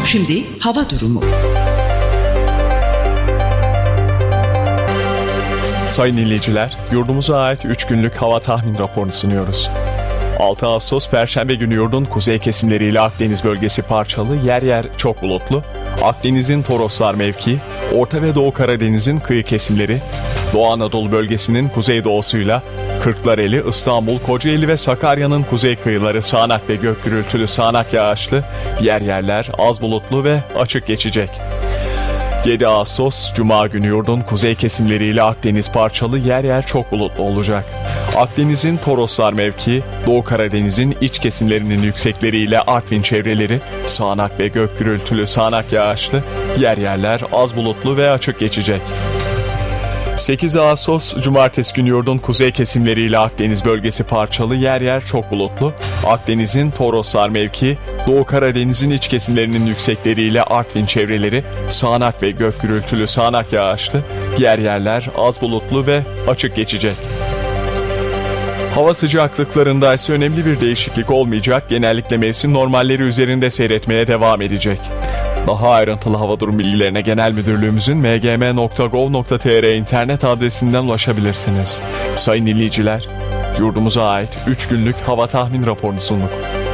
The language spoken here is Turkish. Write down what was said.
Şimdi hava durumu. Sayın dinleyiciler, yurdumuza ait 3 günlük hava tahmin raporunu sunuyoruz. 6 Ağustos Perşembe günü yurdun kuzey kesimleriyle Akdeniz bölgesi parçalı, yer yer çok bulutlu. Akdeniz'in Toroslar mevki, Orta ve Doğu Karadeniz'in kıyı kesimleri, Doğu Anadolu bölgesinin kuzeydoğusuyla Kırklareli, İstanbul, Kocaeli ve Sakarya'nın kuzey kıyıları sağanak ve gök gürültülü sağanak yağışlı, yer yerler az bulutlu ve açık geçecek. 7 Ağustos Cuma günü yurdun kuzey kesimleriyle Akdeniz parçalı, yer yer çok bulutlu olacak. Akdeniz'in Toroslar mevki, Doğu Karadeniz'in iç kesimlerinin yüksekleriyle Artvin çevreleri sağanak ve gök gürültülü sağanak yağışlı, yer yerler az bulutlu ve açık geçecek. 8 Ağustos Cumartesi günü yurdun kuzey kesimleriyle Akdeniz bölgesi parçalı, yer yer çok bulutlu. Akdeniz'in Toroslar mevki, Doğu Karadeniz'in iç kesimlerinin yüksekleriyle Artvin çevreleri sağanak ve gök gürültülü sağanak yağışlı, yer yerler az bulutlu ve açık geçecek. Hava sıcaklıklarında ise önemli bir değişiklik olmayacak, genellikle mevsim normalleri üzerinde seyretmeye devam edecek. Daha ayrıntılı hava durum bilgilerine Genel Müdürlüğümüzün mgm.gov.tr internet adresinden ulaşabilirsiniz. Sayın dinleyiciler, yurdumuza ait 3 günlük hava tahmin raporunu sunduk.